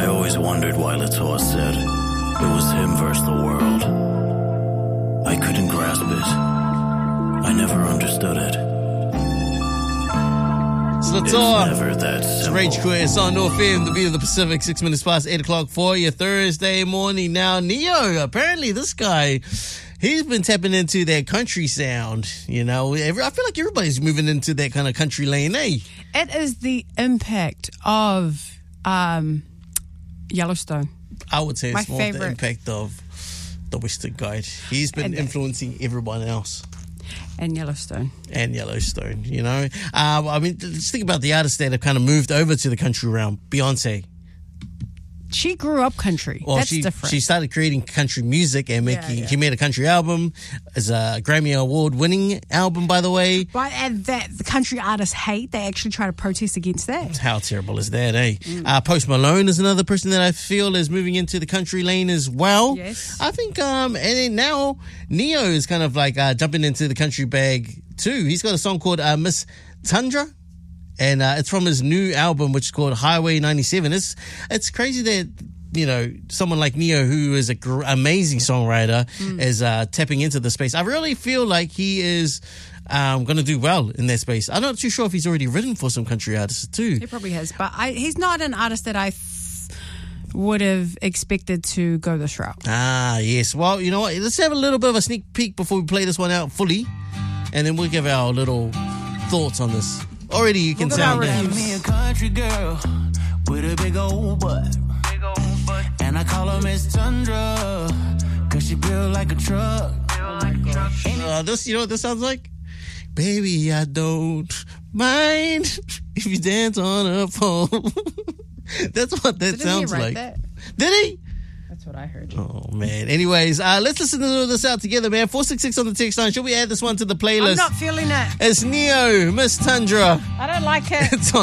I always wondered why Latour said it was him versus the world. I couldn't grasp it. I never understood it. It's It's Latour. never that It's simple. Rage Quit. It's on North FM, the beat of the Pacific, 6 minutes past 8 o'clock for your Thursday morning. Now, Neo, apparently this guy, he's been tapping into that country sound, you know. I feel like everybody's moving into that kind of country lane, eh? It is the impact of Yellowstone. I would say My it's more the favourite. impact of the Western Guide. He's been And- influencing everyone else. And Yellowstone. And Yellowstone, you know. I mean, just think about the artists that have kind of moved over to the country realm. Beyonce. She grew up country. Well, That's she different. started creating country music and making. yeah. She made a country album. It's a Grammy Award winning album, by the way. But and that the country artists hate, they actually try to protest against that. How terrible is that, eh? Post Malone is another person that I feel is moving into the country lane as well. Yes. I think, and then now Neo is kind of like jumping into the country bag too. He's got a song called Miss Tundra. And it's from his new album, which is called Highway 97. It's crazy that, you know, someone like Neo, who is an amazing songwriter, is tapping into the space. I really feel like he is going to do well in that space. I'm not too sure if he's already written for some country artists too. He probably has. But he's not an artist that I would have expected to go this route. Ah, yes. Well, you know what? Let's have a little bit of a sneak peek before we play this one out fully. And then we'll give our little thoughts on this. Already you can Look at sound our that. reviews. Me a country girl with a big old butt. And I call her Miss Tundra, cause she built like a truck. This, you know what this sounds like? Baby, I don't mind if you dance on a pole. That's what that Didn't sounds he write like. that? Did he? That's what I heard. Oh, man. Anyways, let's listen to this out together, man. 466 on the text line. Should we add this one to the playlist? I'm not feeling it. It's Neo, Miss Tundra. I don't like it. It's on